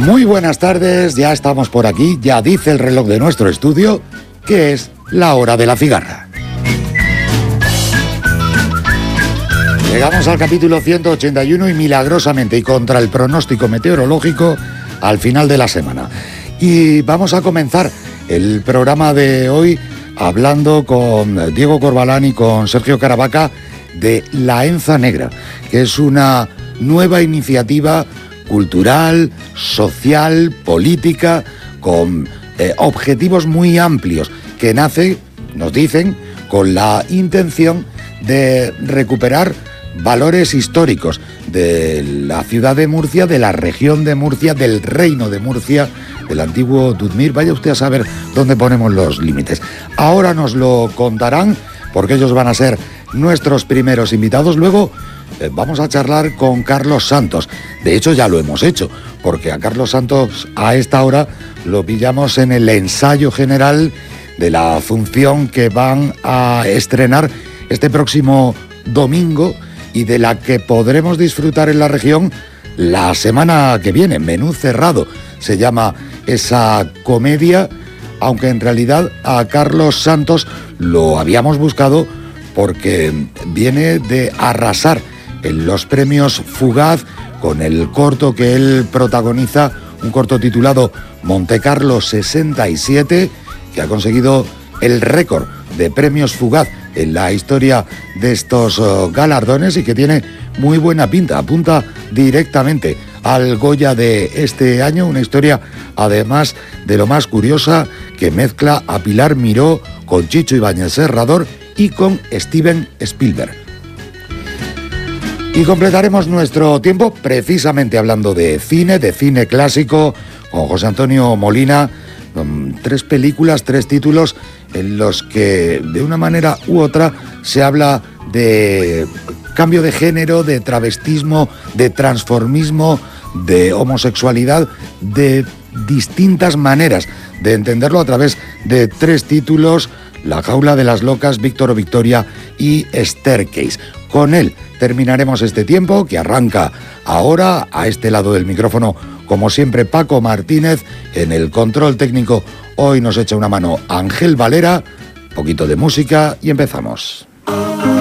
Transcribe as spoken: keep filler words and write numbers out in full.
Muy buenas tardes, ya estamos por aquí, ya dice el reloj de nuestro estudio que es la hora de la cigarra. Llegamos al capítulo ciento ochenta y uno y milagrosamente y contra el pronóstico meteorológico al final de la semana. Y vamos a comenzar el programa de hoy hablando con Diego Corbalán y con Sergio Caravaca de La Enza Negra, que es una nueva iniciativa cultural, social, política, con eh, objetivos muy amplios, que nace, nos dicen, con la intención de recuperar valores históricos de la ciudad de Murcia, de la región de Murcia, del reino de Murcia, del antiguo Dudmir. Vaya usted a saber dónde ponemos los límites. Ahora nos lo contarán, porque ellos van a ser nuestros primeros invitados. Luego eh, vamos a charlar con Carlos Santos. De hecho, ya lo hemos hecho, porque a Carlos Santos a esta hora lo pillamos en el ensayo general de la función que van a estrenar este próximo domingo y de la que podremos disfrutar en la región la semana que viene. Menú cerrado se llama esa comedia, aunque en realidad a Carlos Santos lo habíamos buscado porque viene de arrasar en los premios Fugaz con el corto que él protagoniza, un corto titulado Montecarlo sesenta y siete, que ha conseguido el récord de premios Fugaz en la historia de estos uh, galardones y que tiene muy buena pinta, apunta directamente al Goya de este año, una historia además de lo más curiosa que mezcla a Pilar Miró con Chicho Ibáñez Serrador y con Steven Spielberg. Y completaremos nuestro tiempo precisamente hablando de cine, de cine clásico, con José Antonio Molina, con tres películas, tres títulos en los que de una manera u otra se habla de cambio de género, de travestismo, de transformismo, de homosexualidad, de distintas maneras de entenderlo a través de tres títulos: La jaula de las locas, Víctor o Victoria y Staircase. Con él terminaremos este tiempo que arranca ahora. A este lado del micrófono, como siempre, Paco Martínez. En el control técnico hoy nos echa una mano Ángel Valera. Poquito de música y empezamos.